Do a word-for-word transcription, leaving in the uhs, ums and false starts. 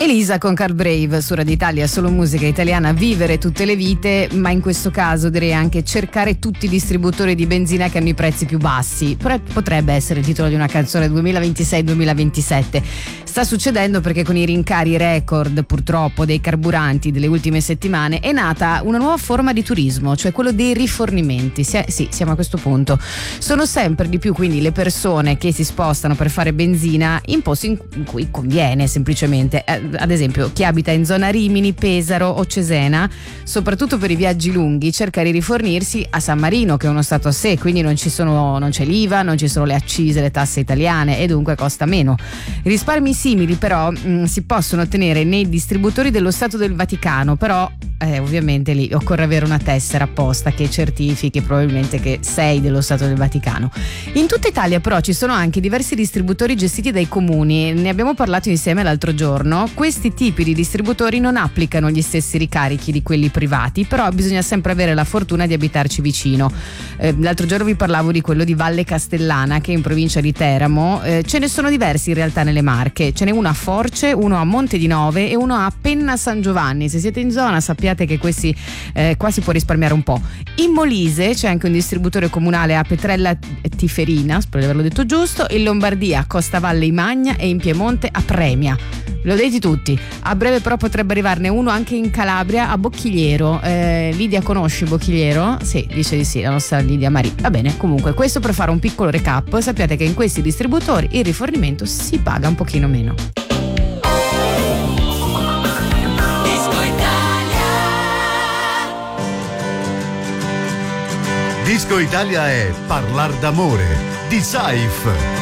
Elisa con Car Brave su Radio Italia, solo musica italiana, vivere tutte le vite, ma in questo caso direi anche cercare tutti i distributori di benzina che hanno i prezzi più bassi. Però potrebbe essere il titolo di una canzone duemilaventisei duemilaventisette. Sta succedendo perché con i rincari record purtroppo dei carburanti delle ultime settimane è nata una nuova forma di turismo, cioè quello dei rifornimenti. Si è, sì, siamo a questo punto. Sono sempre di più quindi le persone che si spostano per fare benzina in posti in cui conviene semplicemente. Eh, ad esempio chi abita in zona Rimini, Pesaro o Cesena, soprattutto per i viaggi lunghi, cerca di rifornirsi a San Marino, che è uno stato a sé, quindi non ci sono, non c'è l'I V A, non ci sono le accise, le tasse italiane e dunque costa meno. Risparmi simili però mh, si possono ottenere nei distributori dello Stato del Vaticano, però eh, ovviamente lì occorre avere una tessera apposta che certifichi probabilmente che sei dello Stato del Vaticano. In tutta Italia però ci sono anche diversi distributori gestiti dai comuni, ne abbiamo parlato insieme l'altro giorno. Questi tipi di distributori non applicano gli stessi ricarichi di quelli privati, però bisogna sempre avere la fortuna di abitarci vicino. Eh, l'altro giorno vi parlavo di quello di Valle Castellana, che è in provincia di Teramo. Eh, ce ne sono diversi in realtà nelle Marche, ce n'è uno a Force, uno a Monte di Nove e uno a Penna San Giovanni. Se siete in zona sappiate che questi eh, qua si può risparmiare un po'. In Molise c'è anche un distributore comunale a Petrella Tiferina, spero di averlo detto giusto, in Lombardia a Costa Valle Imagna e in Piemonte a Premia. Lo detti tutti. A breve però potrebbe arrivarne uno anche in Calabria a Bocchigliero. eh, Lidia, conosci Bocchigliero? Sì, dice di sì, la nostra Lidia Marie. Va bene, comunque questo per fare un piccolo recap. Sappiate che in questi distributori il rifornimento si paga un pochino meno. Disco Italia è Parlar d'amore di Saif.